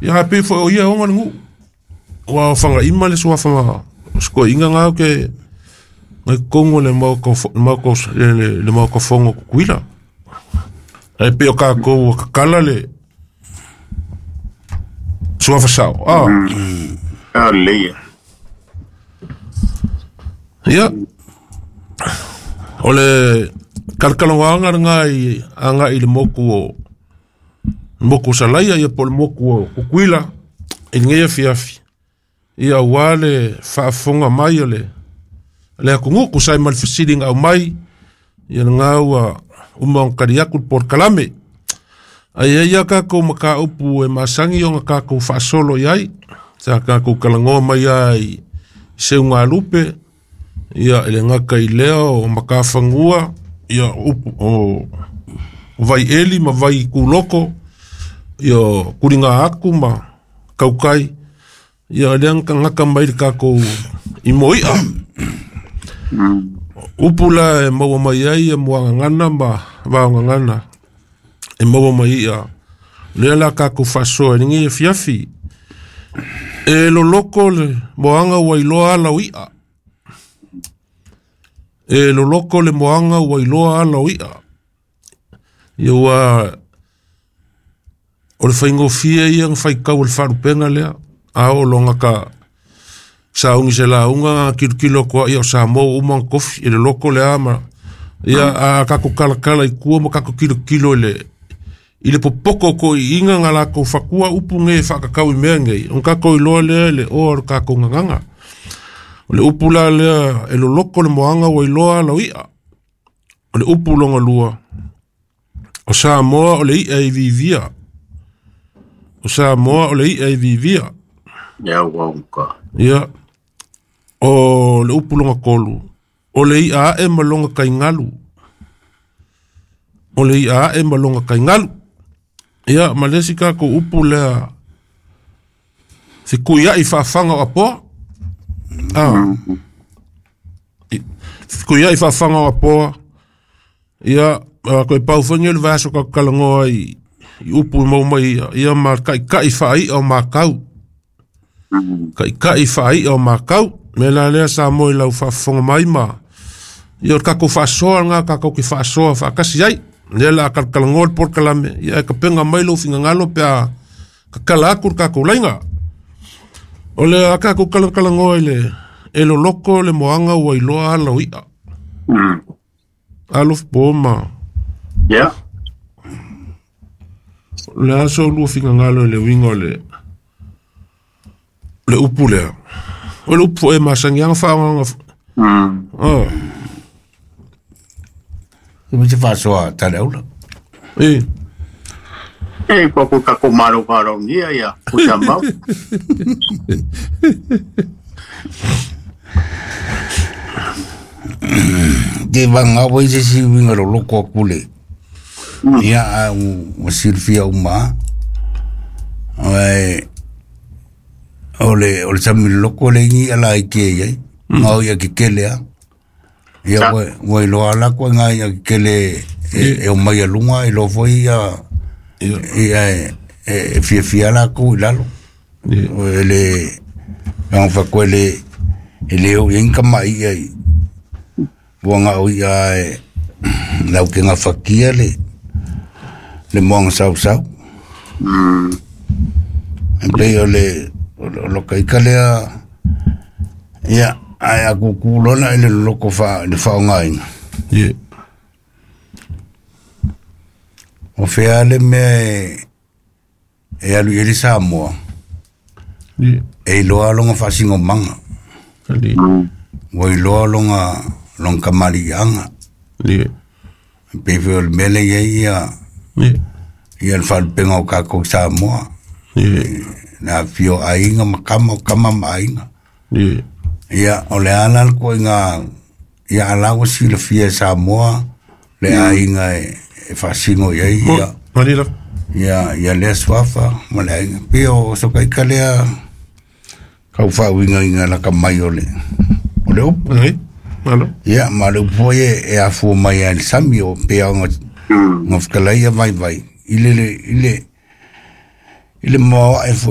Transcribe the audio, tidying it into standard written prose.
Ia pe fo ia o ngu. Wa fanga ima le so fanga. Sko inga nga ke ngai kongo le mau ko fongo kuila. Ai pe o ka ko kala le. So fa sao. Le. Ya. Ole kalkalawanga ngai anga ile moku salaya ia pol moku kuila inge fiafi. Ia wale fa fonga mai ole. Le kungu kusai mal fisiling au mai. Ia ngawa umang kariaku por kalame. Ai ka ko maka upu e masangi o ka ko fa solo yai. Sa ka ko kalango mai ai se unga lupe. Ia ele ngaka i leo o makawhangua. Ia upu o vai eli ma vai kuloko. Ia kuringa aku ma kaukai. Ia ele ngaka mai kako i moia. Upula e maua mai ai e mua ngana ma vao ngana. E maua mai ia. Lela kako faso e ningi e fiafi. E lo loko le moanga wailoa ala uia. E lo loko le moanga wailoa ala uia. Ia wa o le whaingo fia ia ngwhai kau le wharupenga lea. Ao longa ka sa ungi se la unga kilo ko ia sa mo umang kofi e le loko le ama. Ia a kako kala i kua ma kako kilo ile popoko ko i inga ngala ko whakua upu nge whakakau i mea ngei. On kako i loa le o kako nganganga. O le upu la lea e lo loko le moanga wa i loa la uia. O le upu longa lua. O sa moa o le i e vivia. O sa moa o le i e vivia. Ia wauka. Ia. O le upu longa kolu. O le i a e malonga kai ngalu. O le i a e malonga kai ngalu. Ia, malesi ka ko upu lea. Se kuia i whawhanga a poa. Se kuia i whawhanga a poa. Ia, koe pauwhangi le vaso ka kalangoa i upu mau mai. Ia, ma kai whai au makau. Kai whai au makau. Me la lea sa moi lau whawhanga mai ma. Ia, kako whasoa ngā kako ki whasoa whakasi ai. Nela kalangol por kalame ia ka penga mai lo finga ngalo pe ka kalakur ka kulainga ole aka ko kalango ele elo loko le moanga wa iloa la uia alof boma ya la so lu finga ngalo le wingo le upule ole upu e masangyang fa Ibu cepat soal tak ada ulah. Kau kako malu ni ya, punya mau. Di bang apa isi wingar loko kule. Ya, Sylvia Uma. Oleh sambil loko lagi ala ike ya. Mau ya kekele. Ia wai loa la ko nga ia kele e o mai lunga e lo foi ia fia la ko lalo ele ang fa ko ele o inka mai ai wanga o ia la que nga fakia le mong sau pe ole lo kai kale ia ai aku kulona ele loko fa le fa ngai o feale me e alu ele samo e lo alonga fa singo manga o lo alonga long kamali anga pe fel mele ia el fal pengo ka ko samo na fio ainga kama ainga ia ole alal ko nga ia alago si le fie Samoa le ainga e fasino ia malila ia le swafa malai pio so kai kalea kau fa winga inga la kamai ole op malo ia malu poe e afu mai al samio pe nga ngofkala ia vai ile mo